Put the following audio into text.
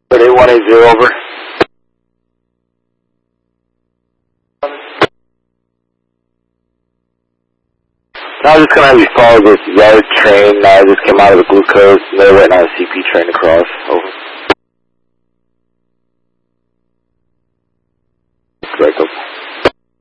8180, over. I was just going to have you follow this Yard train. Just came out of the glucose. They're waiting on a CP train to cross. Over.